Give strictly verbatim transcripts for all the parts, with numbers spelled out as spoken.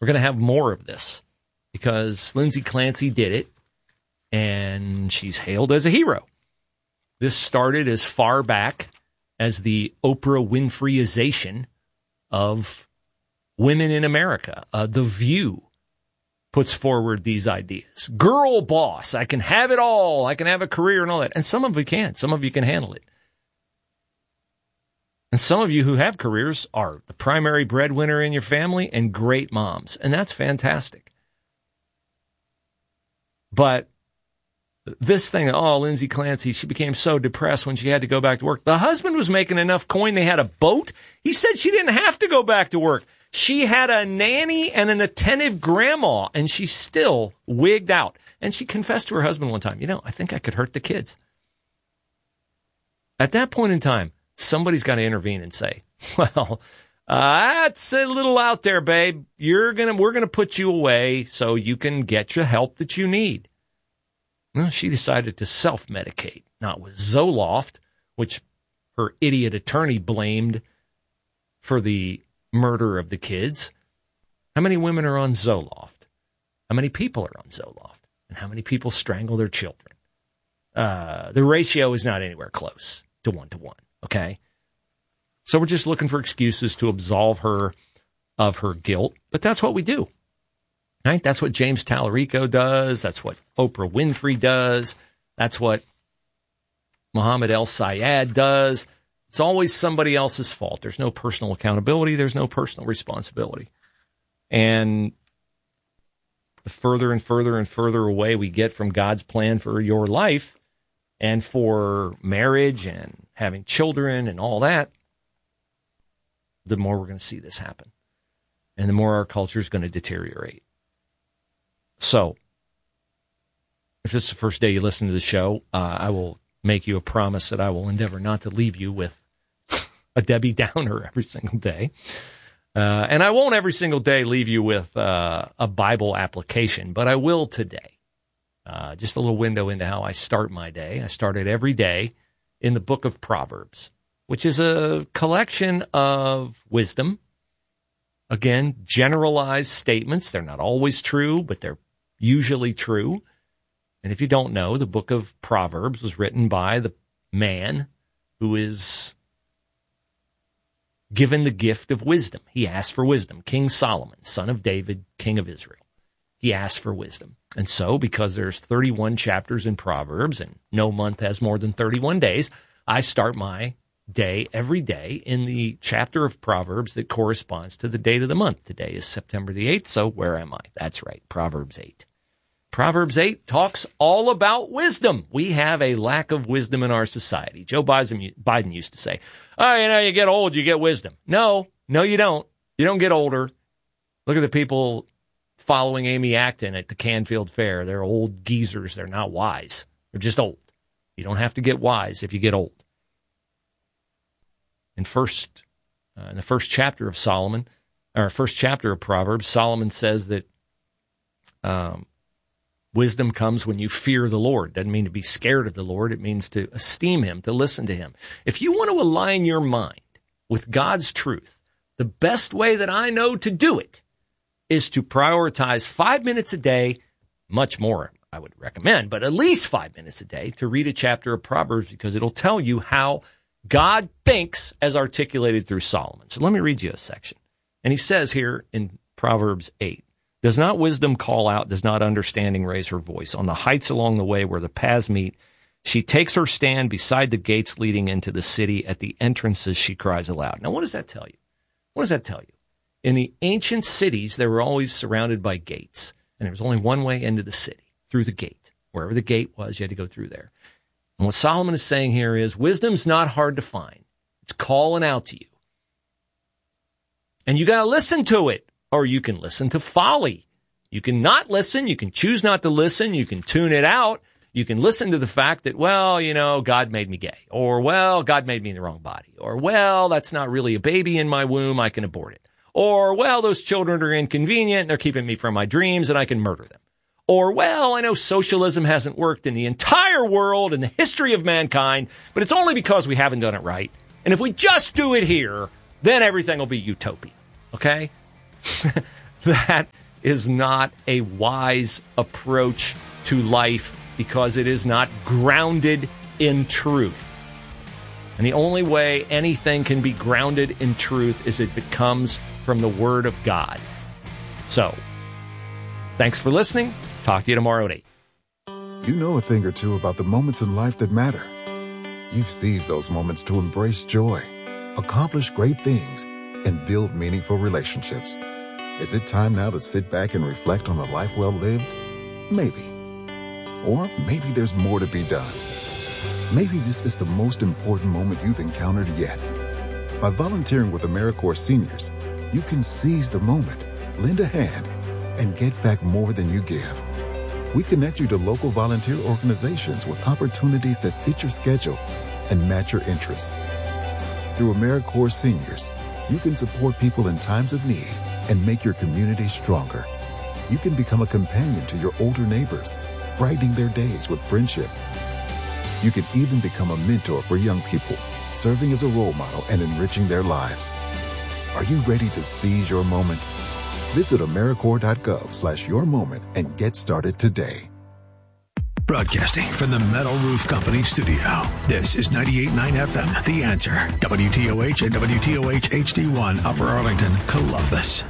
We're going to have more of this because Lindsay Clancy did it, and she's hailed as a hero. This started as far back as the Oprah Winfreyization of women in America. Uh, The View puts forward these ideas. Girl boss, I can have it all. I can have a career and all that. And some of you can. Some of you can handle it. And some of you who have careers are the primary breadwinner in your family and great moms. And that's fantastic. But this thing, oh, Lindsay Clancy, she became so depressed when she had to go back to work. The husband was making enough coin. They had a boat. He said she didn't have to go back to work. She had a nanny and an attentive grandma, and she still wigged out. And she confessed to her husband one time, you know, I think I could hurt the kids. At that point in time, somebody's got to intervene and say, well, uh, that's a little out there, babe. You're gonna, we're going to put you away so you can get your help that you need. Well, she decided to self-medicate, not with Zoloft, which her idiot attorney blamed for the murder of the kids. How many women are on Zoloft? How many people are on Zoloft? And how many people strangle their children? Uh, the ratio is not anywhere close to one to one, okay? So we're just looking for excuses to absolve her of her guilt, but that's what we do. Right? That's what James Tallarico does. That's what Oprah Winfrey does. That's what Mohammed El-Sayed does. It's always somebody else's fault. There's no personal accountability. There's no personal responsibility. And the further and further and further away we get from God's plan for your life and for marriage and having children and all that, the more we're going to see this happen. And the more our culture is going to deteriorate. So, if this is the first day you listen to the show, uh, I will make you a promise that I will endeavor not to leave you with a Debbie Downer every single day. Uh, and I won't every single day leave you with uh, a Bible application, but I will today. Uh, just a little window into how I start my day. I start it every day in the book of Proverbs, which is a collection of wisdom. Again, generalized statements. They're not always true, but they're usually true. And if you don't know, the book of Proverbs was written by the man who is given the gift of wisdom. He asked for wisdom. King Solomon, son of David, king of Israel. He asked for wisdom. And so, because there's thirty-one chapters in Proverbs, and no month has more than thirty-one days, I start my day every day in the chapter of Proverbs that corresponds to the date of the month. Today is September the eighth, so where am I? That's right, Proverbs eight. Proverbs eight talks all about wisdom. We have a lack of wisdom in our society. Joe Biden used to say, oh, you know, you get old, you get wisdom. No, no, you don't. You don't get older. Look at the people following Amy Acton at the Canfield Fair. They're old geezers. They're not wise. They're just old. You don't have to get wise if you get old. In first, uh, in the first chapter of Solomon, or first chapter of Proverbs, Solomon says that um, wisdom comes when you fear the Lord. Doesn't mean to be scared of the Lord. It means to esteem him, to listen to him. If you want to align your mind with God's truth, the best way that I know to do it is to prioritize five minutes a day, much more I would recommend, but at least five minutes a day to read a chapter of Proverbs, because it'll tell you how God thinks as articulated through Solomon. So let me read you a section. And he says here in Proverbs eight, does not wisdom call out, does not understanding raise her voice? On the heights along the way where the paths meet, she takes her stand beside the gates leading into the city. At the entrances she cries aloud. Now what does that tell you? What does that tell you? In the ancient cities, they were always surrounded by gates. And there was only one way into the city, through the gate. Wherever the gate was, you had to go through there. And what Solomon is saying here is wisdom's not hard to find. It's calling out to you. And you got to listen to it, or you can listen to folly. You can not listen. You can choose not to listen. You can tune it out. You can listen to the fact that, well, you know, God made me gay, or, well, God made me in the wrong body, or, well, that's not really a baby in my womb. I can abort it. Or, well, those children are inconvenient. And they're keeping me from my dreams and I can murder them. Or, well, I know socialism hasn't worked in the entire world, in the history of mankind, but it's only because we haven't done it right. And if we just do it here, then everything will be utopia. Okay? That is not a wise approach to life because it is not grounded in truth. And the only way anything can be grounded in truth is if it comes from the Word of God. So, thanks for listening. Talk to you tomorrow at eight. You know a thing or two about the moments in life that matter. You've seized those moments to embrace joy, accomplish great things, and build meaningful relationships. Is it time now to sit back and reflect on a life well lived? Maybe. Or maybe there's more to be done. Maybe this is the most important moment you've encountered yet. By volunteering with AmeriCorps Seniors, you can seize the moment, lend a hand, and get back more than you give. We connect you to local volunteer organizations with opportunities that fit your schedule and match your interests. Through AmeriCorps Seniors, you can support people in times of need and make your community stronger. You can become a companion to your older neighbors, brightening their days with friendship. You can even become a mentor for young people, serving as a role model and enriching their lives. Are you ready to seize your moment? Visit AmeriCorps.gov slash your moment and get started today. Broadcasting from the Metal Roof Company studio, this is ninety-eight point nine F M, The Answer, W T O H and W T O H H D one, Upper Arlington, Columbus.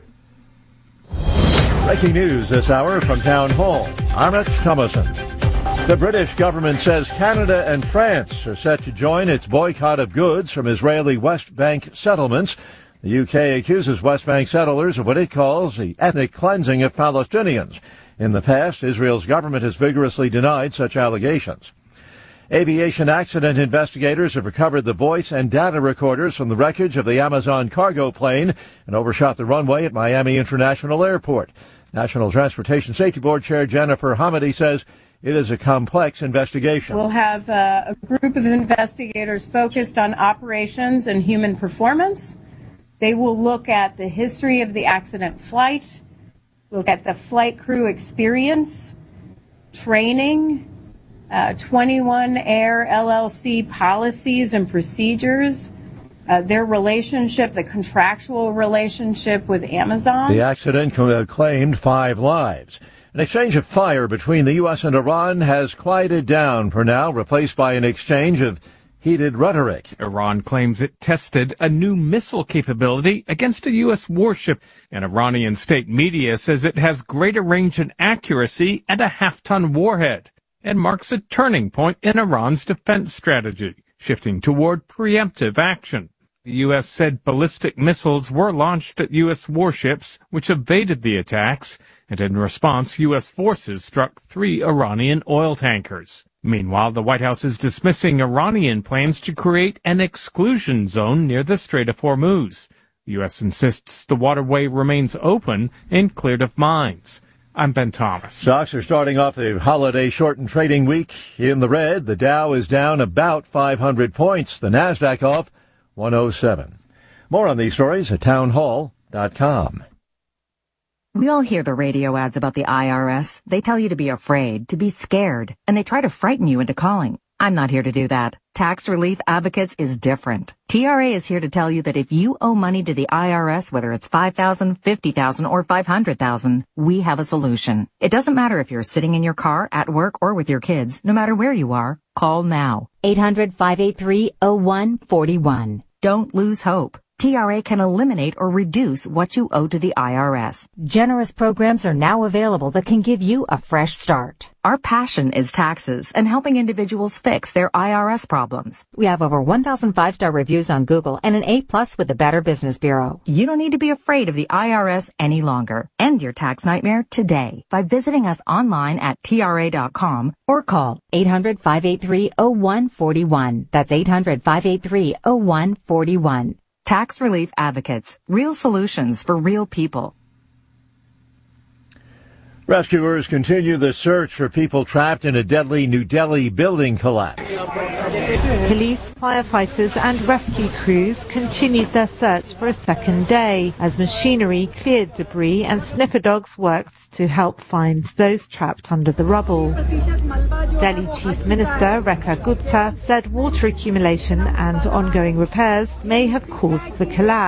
Breaking news this hour from Town Hall. I'm Rich Thomason. The British government says Canada and France are set to join its boycott of goods from Israeli West Bank settlements. The U K accuses West Bank settlers of what it calls the ethnic cleansing of Palestinians. In the past, Israel's government has vigorously denied such allegations. Aviation accident investigators have recovered the voice and data recorders from the wreckage of the Amazon cargo plane and overshot the runway at Miami International Airport. National Transportation Safety Board Chair Jennifer Hamady says it is a complex investigation. We'll have uh, a group of investigators focused on operations and human performance. They will look at the history of the accident flight, look at the flight crew experience, training, uh, twenty-one Air L L C policies and procedures, uh, their relationship, the contractual relationship with Amazon. The accident claimed five lives. An exchange of fire between the U S and Iran has quieted down for now, replaced by an exchange of heated rhetoric. Iran claims it tested a new missile capability against a U S warship, and Iranian state media says it has greater range and accuracy and a half-ton warhead, and marks a turning point in Iran's defense strategy, shifting toward preemptive action. The U S said ballistic missiles were launched at U S warships, which evaded the attacks, and in response, U S forces struck three Iranian oil tankers. Meanwhile, the White House is dismissing Iranian plans to create an exclusion zone near the Strait of Hormuz. The U S insists the waterway remains open and cleared of mines. I'm Ben Thomas. Stocks are starting off the holiday shortened trading week in the red. The Dow is down about five hundred points. The Nasdaq off one oh seven. More on these stories at townhall dot com. We all hear the radio ads about the I R S. They tell you to be afraid, to be scared, and they try to frighten you into calling. I'm not here to do that. Tax Relief Advocates is different. T R A is here to tell you that if you owe money to the I R S, whether it's five thousand dollars, fifty thousand dollars, or five hundred thousand dollars, we have a solution. It doesn't matter if you're sitting in your car, at work, or with your kids. No matter where you are, call now. eight hundred, five eight three, oh one four one. Don't lose hope. T R A can eliminate or reduce what you owe to the I R S. Generous programs are now available that can give you a fresh start. Our passion is taxes and helping individuals fix their I R S problems. We have over one thousand five-star reviews on Google and an A plus with the Better Business Bureau. You don't need to be afraid of the I R S any longer. End your tax nightmare today by visiting us online at T R A dot com or call eight hundred, five eight three, oh one four one. That's eight hundred, five eight three, oh one four one. Tax Relief Advocates. Real solutions for real people. Rescuers continue the search for people trapped in a deadly New Delhi building collapse. Police, firefighters and rescue crews continued their search for a second day as machinery cleared debris and sniffer dogs worked to help find those trapped under the rubble. Delhi Chief Minister Rekha Gupta said water accumulation and ongoing repairs may have caused the collapse.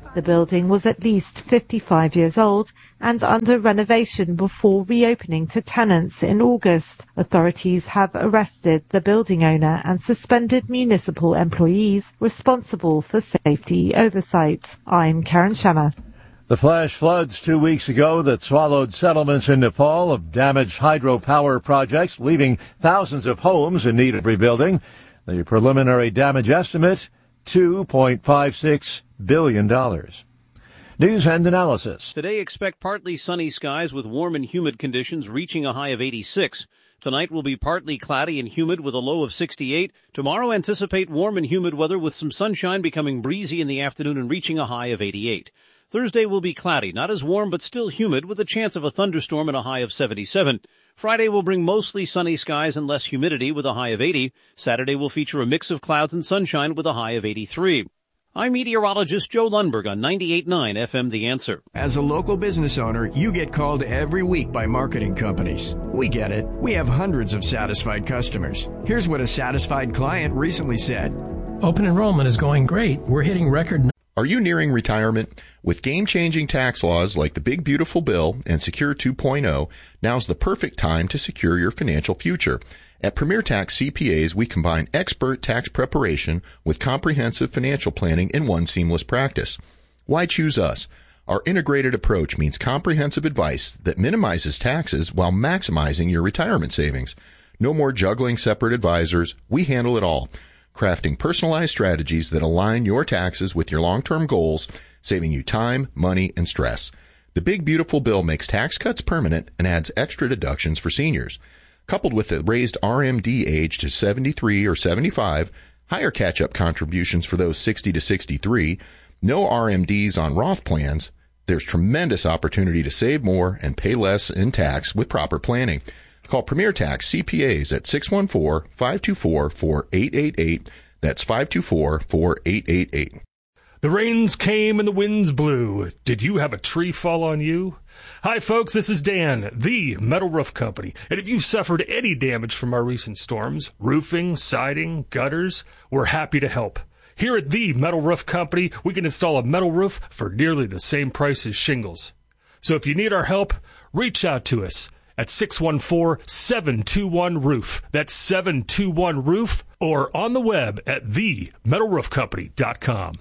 The building was at least fifty-five years old and under renovation before reopening to tenants in August. Authorities have arrested the building owner and suspended municipal employees responsible for safety oversight. I'm Karen Shammer. The flash floods two weeks ago that swallowed settlements in Nepal of damaged hydropower projects, leaving thousands of homes in need of rebuilding. The preliminary damage estimate, two point five six billion dollars. News and analysis. Today, expect partly sunny skies with warm and humid conditions reaching a high of eighty-six. Tonight will be partly cloudy and humid with a low of sixty-eight. Tomorrow, anticipate warm and humid weather with some sunshine becoming breezy in the afternoon and reaching a high of eighty-eight. Thursday will be cloudy, not as warm but still humid with a chance of a thunderstorm and a high of seventy-seven. Friday will bring mostly sunny skies and less humidity with a high of eighty. Saturday will feature a mix of clouds and sunshine with a high of eighty-three. I'm meteorologist Joe Lundberg on ninety-eight point nine F M The Answer. As a local business owner, you get called every week by marketing companies. We get it. We have hundreds of satisfied customers. Here's what a satisfied client recently said. Open enrollment is going great. We're hitting record. Are you nearing retirement? With game-changing tax laws like the Big Beautiful Bill and Secure two point oh, now's the perfect time to secure your financial future. At Premier Tax C P As, we combine expert tax preparation with comprehensive financial planning in one seamless practice. Why choose us? Our integrated approach means comprehensive advice that minimizes taxes while maximizing your retirement savings. No more juggling separate advisors. We handle it all, crafting personalized strategies that align your taxes with your long-term goals, saving you time, money, and stress. The Big Beautiful Bill makes tax cuts permanent and adds extra deductions for seniors. Coupled with the raised R M D age to seventy-three or seventy-five, higher catch-up contributions for those sixty to sixty-three, no R M Ds on Roth plans, there's tremendous opportunity to save more and pay less in tax with proper planning. Call Premier Tax C P As at six one four, five two four, four eight eight eight. That's five two four, four eight eight eight. The rains came and the winds blew. Did you have a tree fall on you? Hi, folks, this is Dan, the Metal Roof Company. And if you've suffered any damage from our recent storms, roofing, siding, gutters, we're happy to help. Here at the Metal Roof Company, we can install a metal roof for nearly the same price as shingles. So if you need our help, reach out to us at six one four, seven two one, roof. That's seven two one, roof, or on the web at the metal roof company dot com.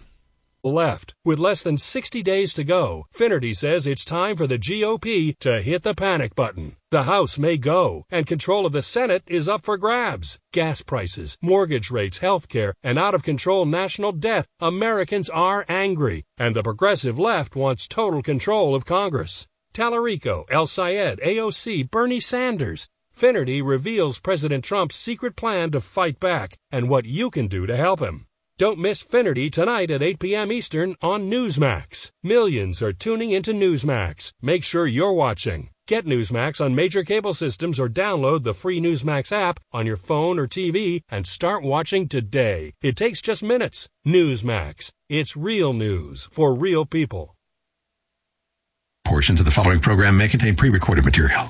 Left. With less than sixty days to go, Finnerty says it's time for the G O P to hit the panic button. The House may go, and control of the Senate is up for grabs. Gas prices, mortgage rates, health care, and out-of-control national debt. Americans are angry, and the progressive left wants total control of Congress. Tallarico, El Sayed, A O C, Bernie Sanders. Finnerty reveals President Trump's secret plan to fight back and what you can do to help him. Don't miss Finnerty tonight at eight p.m. Eastern on Newsmax. Millions are tuning into Newsmax. Make sure you're watching. Get Newsmax on major cable systems or download the free Newsmax app on your phone or T V and start watching today. It takes just minutes. Newsmax. It's real news for real people. Portions of the following program may contain pre-recorded material.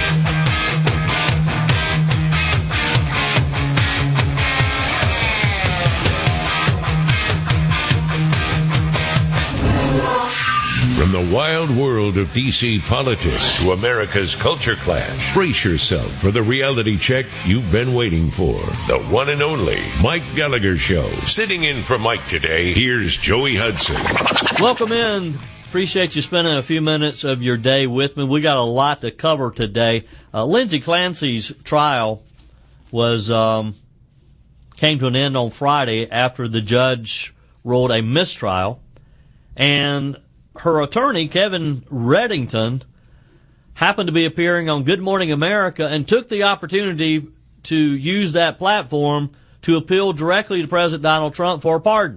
From the wild world of D C politics to America's culture clash, brace yourself for the reality check you've been waiting for. The one and only Mike Gallagher Show. Sitting in for Mike today, here's Joey Hudson. Welcome in. Appreciate you spending a few minutes of your day with me. We got a lot to cover today. Uh, Lindsey Clancy's trial was um, came to an end on Friday after the judge ruled a mistrial, and her attorney, Kevin Reddington, happened to be appearing on Good Morning America and took the opportunity to use that platform to appeal directly to President Donald Trump for a pardon.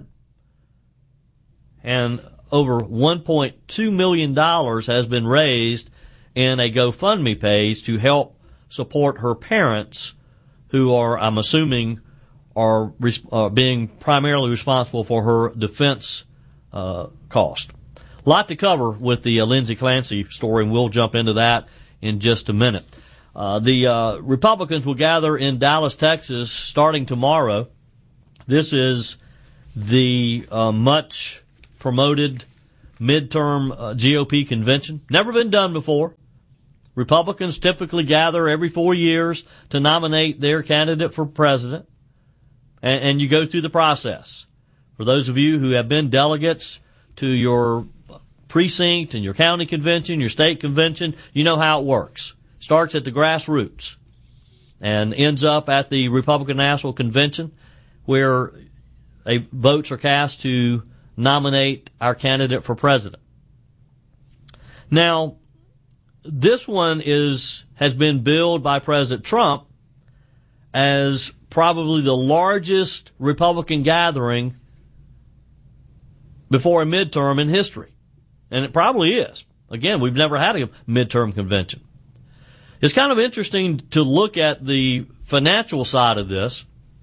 And over one point two million dollars has been raised in a GoFundMe page to help support her parents, who are, I'm assuming, are uh, being primarily responsible for her defense uh, cost. A lot to cover with the uh, Lindsey Clancy story, and we'll jump into that in just a minute. Uh, the uh, Republicans will gather in Dallas, Texas, starting tomorrow. This is the uh, much promoted midterm uh, G O P convention. Never been done before. Republicans typically gather every four years to nominate their candidate for president, and, and you go through the process. For those of you who have been delegates to your precinct and your county convention, your state convention, you know how it works. Starts at the grassroots and ends up at the Republican National Convention, where a, votes are cast to nominate our candidate for president. Now, this one is has been billed by President Trump as probably the largest Republican gathering before a midterm in history. And it probably is. Again, we've never had a midterm convention. It's kind of interesting to look at the financial side of this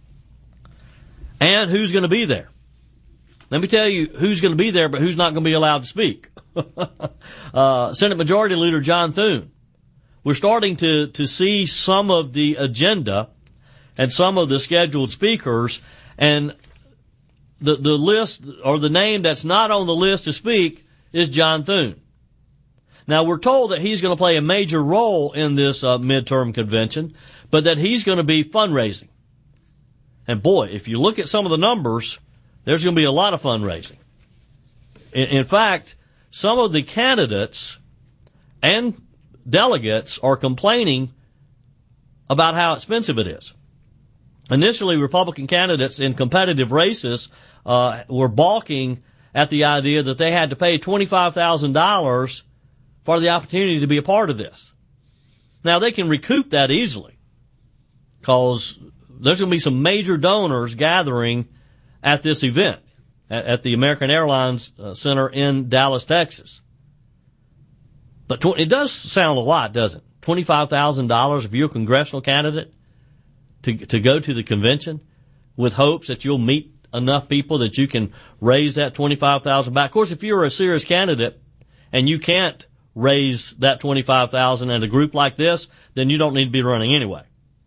and who's going to be there. Let me tell you who's going to be there, but who's not going to be allowed to speak. uh, Senate Majority Leader John Thune. We're starting to, to see some of the agenda and some of the scheduled speakers, and the, the list, or the name that's not on the list to speak, is John Thune. Now, we're told that he's going to play a major role in this uh, midterm convention, but that he's going to be fundraising. And boy, if you look at some of the numbers, there's going to be a lot of fundraising. In, in fact, some of the candidates and delegates are complaining about how expensive it is. Initially, Republican candidates in competitive races uh, were balking at the idea that they had to pay twenty-five thousand dollars for the opportunity to be a part of this. Now, they can recoup that easily because there's going to be some major donors gathering at this event at, at the American Airlines uh, Center in Dallas, Texas. But tw- it does sound a lot, doesn't it? twenty-five thousand dollars if you're a congressional candidate to to go to the convention with hopes that you'll meet enough people that you can raise that twenty-five thousand dollars back. Of course, if you're a serious candidate and you can't raise that twenty-five thousand dollars in a group like this, then you don't need to be running anyway.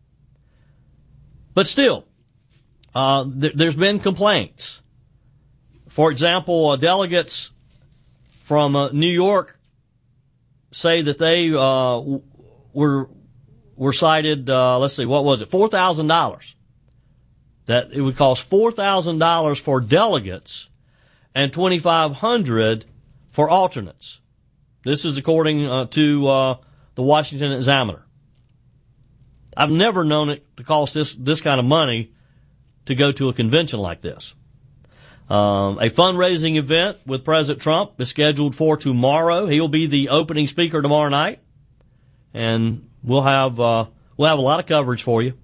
But still, uh, th- there's been complaints. For example, uh, delegates from uh, New York say that they uh, w- were were cited, uh, let's see, what was it, four thousand dollars. That it would cost four thousand dollars for delegates and twenty-five hundred dollars for alternates. This is according uh, to uh, the Washington Examiner. I've never known it to cost this this kind of money to go to a convention like this. Um, a fundraising event with President Trump is scheduled for tomorrow. He'll be the opening speaker tomorrow night, and we'll have uh, we'll have a lot of coverage for you.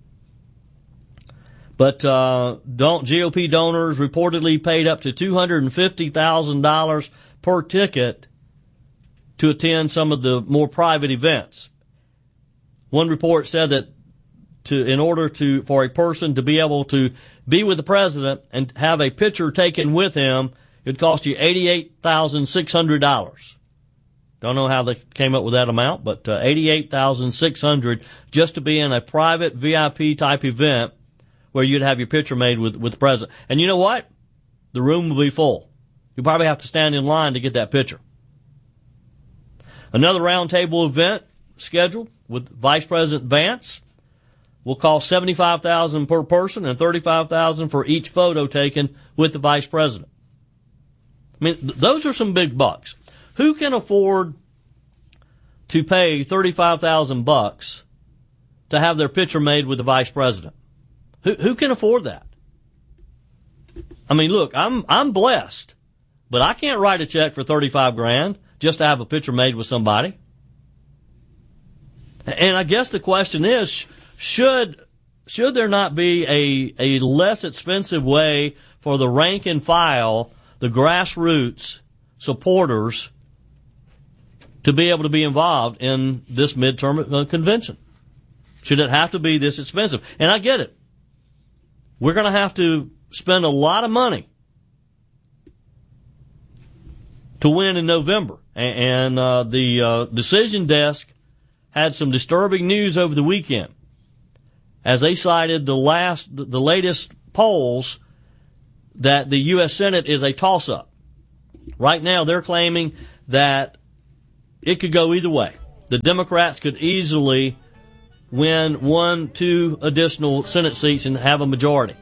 But uh, don't G O P donors reportedly paid up to two hundred fifty thousand dollars per ticket to attend some of the more private events. One report said that to in order to for a person to be able to be with the president and have a picture taken with him, it would cost you eighty-eight thousand six hundred dollars. Don't know how they came up with that amount, but uh, eighty-eight thousand six hundred dollars just to be in a private V I P type event where you'd have your picture made with, with the president. And you know what? The room will be full. You probably have to stand in line to get that picture. Another roundtable event scheduled with Vice President Vance will cost seventy-five thousand dollars per person and thirty-five thousand dollars for each photo taken with the Vice President. I mean, th- those are some big bucks. Who can afford to pay thirty-five thousand bucks to have their picture made with the Vice President? Who who can afford that? I mean, look, I'm I'm blessed, but I can't write a check for thirty-five grand just to have a picture made with somebody. And I guess the question is, should should there not be a a less expensive way for the rank and file, the grassroots supporters, to be able to be involved in this midterm convention? Should it have to be this expensive? And I get it. We're going to have to spend a lot of money to win in November. And uh, the uh, decision desk had some disturbing news over the weekend as they cited the last, the latest polls that the U S Senate is a toss-up. Right now, they're claiming that it could go either way. The Democrats could easily win one, two additional Senate seats and have a majority.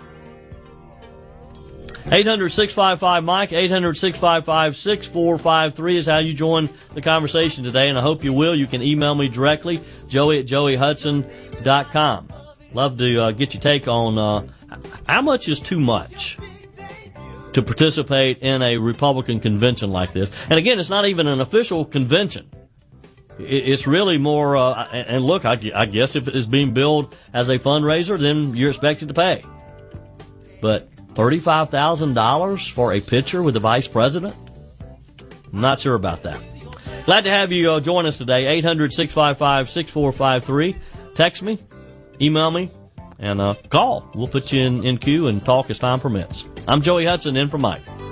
eight hundred, six five five, Mike, eight hundred, six five five, six four five three is how you join the conversation today, and I hope you will. You can email me directly, joey at joey hudson dot com. Love to uh, get your take on uh, how much is too much to participate in a Republican convention like this. And again, it's not even an official convention. It's really more, uh, and look, I guess if it is being billed as a fundraiser, then you're expected to pay. But thirty-five thousand dollars for a picture with the vice president? I'm not sure about that. Glad to have you uh, join us today. eight hundred, six five five, six four five three. Text me, email me, and uh, call. We'll put you in, in queue and talk as time permits. I'm Joey Hudson, in for Mike.